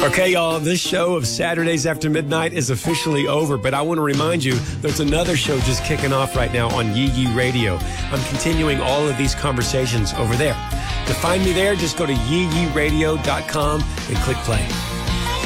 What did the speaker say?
Okay, y'all, this show of Saturdays After Midnight is officially over, but I want to remind you there's another show just kicking off right now on Yee Yee Radio. I'm continuing all of these conversations over there. To find me there, just go to yeeyeeradio.com and click play.